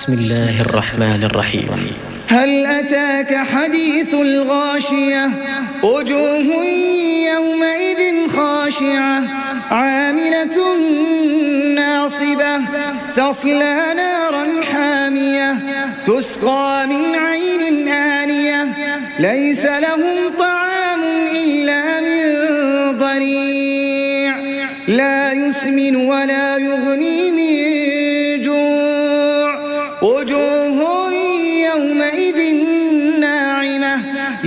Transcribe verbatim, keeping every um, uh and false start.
بسم الله الرحمن الرحيم. هل أتاك حديث الغاشية وجوه يومئذ خاشعة عاملة ناصبة تصلى نارا حامية تسقى من عين آنية ليس لهم طعام إلا من ضريع لا يسمن ولا يغني من جوع.